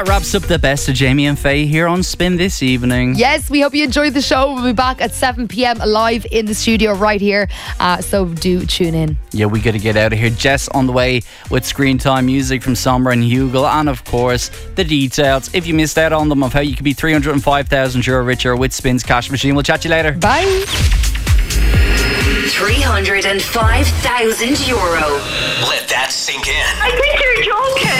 Wraps up the best of Jamie and Faye here on Spin this evening. Yes, we hope you enjoyed the show. We'll be back at 7 p.m. live in the studio right here. So do tune in. Yeah, we got to get out of here. Jess on the way with Screen Time music from Somber and Hugel. And of course, the details. If you missed out on them, of how you could be €305,000 richer with Spin's cash machine. We'll chat to you later. Bye. €305,000. Let that sink in. I think you're joking.